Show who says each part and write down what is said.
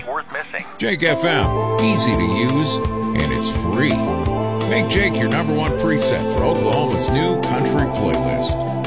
Speaker 1: worth missing.
Speaker 2: Jake FM, easy to use, and it's free. Make Jake your number one preset for Oklahoma's new country playlist.